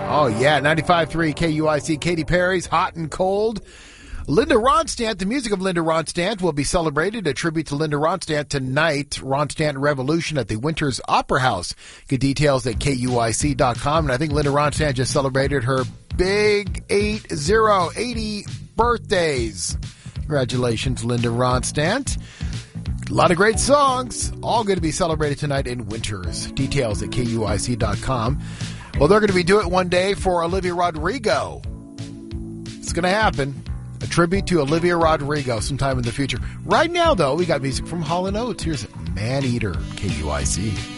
Oh, yeah, 95.3 KUIC, Katy Perry's Hot and Cold. Linda Ronstadt, the music of Linda Ronstadt will be celebrated. A tribute to Linda Ronstadt tonight, Ronstadt Revolution at the Winters Opera House. Get details at KUIC.com. And I think Linda Ronstadt just celebrated her big 80 birthdays. Congratulations, Linda Ronstadt. A lot of great songs, all going to be celebrated tonight in Winters. Details at KUIC.com. Well, they're going to be doing it one day for Olivia Rodrigo. It's going to happen. A tribute to Olivia Rodrigo sometime in the future. Right now, though, we got music from Hall & Oates. Here's Man Eater, KUIC.